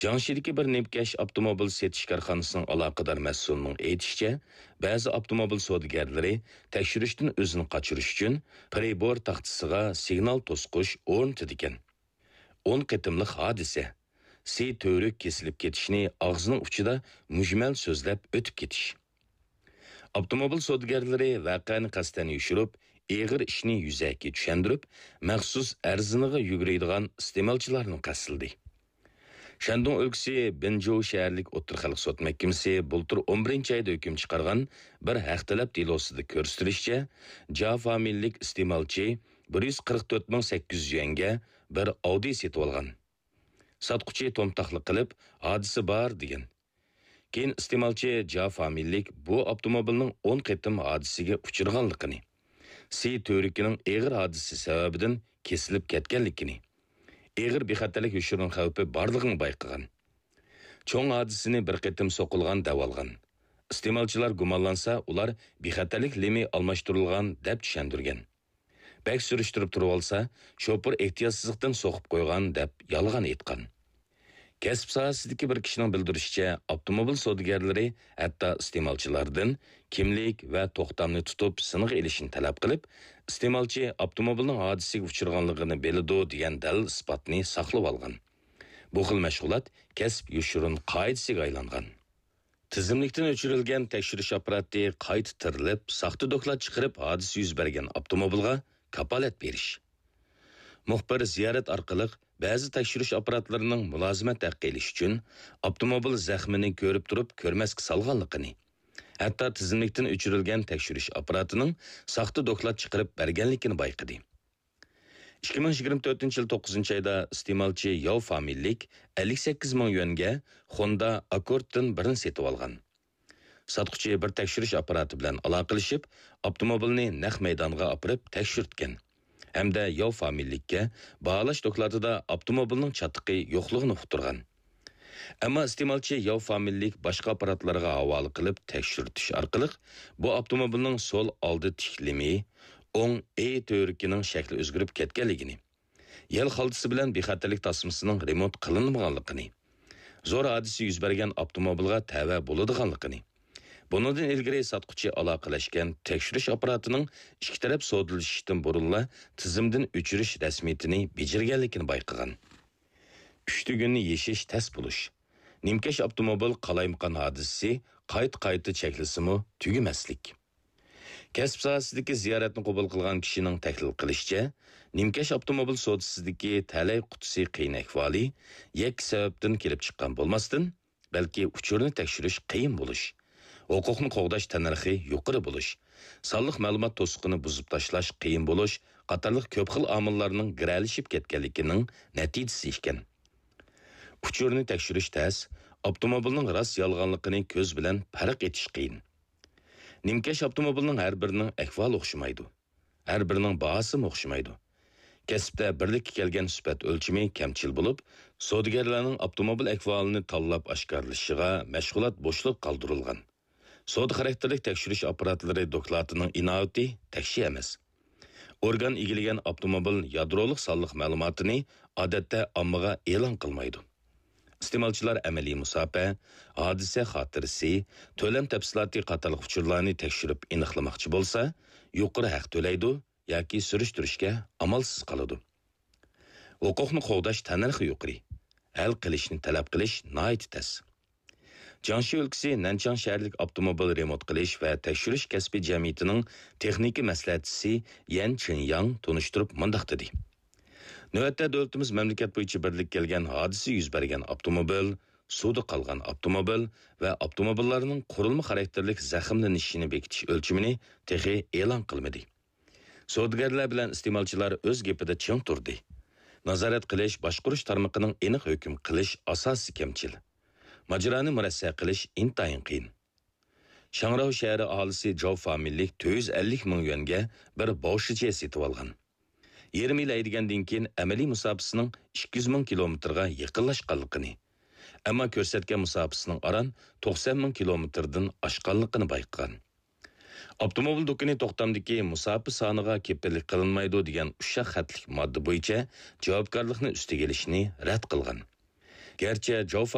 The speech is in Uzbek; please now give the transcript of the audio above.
Жаңшидagi bir Nemkesh avtomobil setish korxonasining aloqador mas'ulining aytishicha, ba'zi avtomobil savdogarlari tekshirishdan o'zini qochirish uchun pribor taxtasiga signal to'sqish o'rnatdi ekan. 10 qitimliq hodisa. Si to'rik kesilib ketishni og'zining uchida mujmal so'zlab o'tib ketish. Avtomobil savdogarlari voqeani qasddan yushirib, eg'ir ishni yuzaga tushundirib, maxsus arziniga yuguradigan iste'molchilarni qasildi. Shandong o'lkasi Binjou shaharlik o'tir xalq sud mahkamasi bultur 11-oyda hukm chiqargan bir haqtalab delosida ko'rsatilishicha, Ja familiyalik iste'molchi 144.800 yuanga bir Audi setib olgan. Sotquchi tomtoqlik qilib, hodisa bor degan. Keyin iste'molchi Ja familiyalik bu avtomobilning 10 qitim hodisiga uchirganligini, Si to'rikining eg'ir hodisi sababidan kesilib ketganligini, eg'ir bexatarlik yushurining xavfi borligini bayqagan. Cho'ng hodisini bir qitim so'qilgan davolgan. Iste'molchilar gumonlansa, ular bexatarlik limi almashtirilgan deb tushundirgan. Bak surishtirib turib olsa, shoför ehtiyotsizlikdan so'qib qo'ygan deb yolg'on aytgan. Kasb sohasidagi bir kishining bildirishicha, avtomobil savdogarlari hatto iste'molchilardan kimlik va to'xtamni tutib siniq elishini talab qilib, iste'molchi avtomobilning hodisiga uchirganligini biladi degan dalil isbotni saqlab olgan. Bu xil mashg'ulot kasb yushurin qoidasiga aylangan. Tizimlikdan o'chirilgan tekshirish apparati qayta tirilib, saxta doklad chiqarib hodisa yuz bergan avtomobilga kapolat berish. Muxbir ziyorat orqali ba'zi tekshirish apparatlarining mulozimat haqqi olish uchun avtomobil zaxmini ko'rib turib ko'rmasga salganligini, hatto tizimlikdan o'chirilgan tekshirish apparatining saxta doklad chiqarib berganligini bayqadi. 2024-yil 9-oyda iste'molchi Yao familiyalik 58 ming yuanga Honda Accord'dan birini setib olgan. Sotquchi bir tekshirish apparati bilan aloqalashib, avtomobilni naq maydonga olib tekshirtgan. Hamda Yao familiylikka bağlash dokladida avtomobilning chatiqi yo'qligini uqtirgan. Ammo iste'molchi Yao familiyalik boshqa apparatlarga havola qilib tekshirtish orqali bu avtomobilning so'l oldi tiklimi, o'ng to'rikining shakli o'zgarib ketganligini, yel xaltasi bilan bexatarlik tasmasining remont qilinmaganligini, zo'r hodisa yuz bergan avtomobilga tava bo'ladiganligini, bundan ilgari sotquchi aloqalashgan tekshirish apparatining ikki taraf sodlashishdan burunla tizimdan o'chirish rasmiyatini bejirganligini bayqagan. Uchtugunni yeshish tas bo'lish. Nemkesh avtomobil qalaymaqan hodisi qayta cheklisimi tugamaslik. Kasb sohasidagi ziyoratni qabul qilgan kishining tahlil qilishicha, Nemkesh avtomobil sodisidagi talay qutisi qiyin ahvoli yak sababdan kelib chiqqan bo'lmasdan, balki uchurni tekshirish qiyin bo'lish, huquqni qo'g'dash tanarxi yuqori bo'lish, sonliq ma'lumot to'siqini buzib tashlash qiyin bo'lish qatorliq ko'p xil omillarning giralishib ketganligining natijasi ekan. Uchurni tekshirish tas, avtomobilning rost yolg'onligini ko'z bilan farq etish qiyin. Nemkesh avtomobilning har birining ahvoli o'xshamaydi. Har birining bahosi o'xshamaydi. Kasbda birlikka kelgan sifat o'lchimi kamchil bo'lib, savdogarlarning avtomobil ahvolini tanlab oshkorlashiga mashg'ulot bo'shliq qoldirilgan. Savdo xarakterlik tekshirish apparatlari doklatining inoati tekshi emas. Organ egilagan avtomobil yadroliq sonliq ma'lumotini odatda ommaga e'lon qilmaydi. Iste'molchilar amaliy musofa, hodisa xotirasi, to'lam tafsiloti qatorliq uchurlarni tekshirib aniqlamoqchi bo'lsa, yuqori haq to'laydi yoki surishtirishga amalsiz qoladi. Huquqni qo'g'dash tanarxi yuqori, hal qilishni talab qilish nihoyat tas. Jiangxi o'lkasi Nanchang shaharlik avtomobil remont qilish va tekshirish kasbi jamiyatining texnika maslahatchisi Yan Qinyang tunishtirib mundaq dedi. Navbatda davlatimiz mamlakat bo'yicha birlik kelgan hodisa yuz bergan avtomobil, suvda qolgan avtomobil va avtomobillarning qurilma xarakterlik zaxmlanishini bekitish o'lchimini texi e'lon qilmadi. Savdogarlar bilan iste'molchilar o'z gapida ching turdi. Nazorat qilish, boshqarish tarmoqining aniq hukm qilish asosi kamchil. Majrani murassa qilish intayin qiyin. Shangrao shahri aholisi Zhou familiyalik 450 ming yuanga bir boshlicha setib olgan. 20 yil aydigandan keyin amaliy musofasining 200 ming kilometrga yaqinlashganligini, ammo ko'rsatgan musofasining aran 90 ming kilometrdan oshganligini bayqagan. Avtomobil do'koni to'xtamdagi musofi soniga kepillik qilinmaydi degan ushaq xatlik modda bo'yicha javobgarlikni ustiga olishni rad qilgan. Gerçi Zhou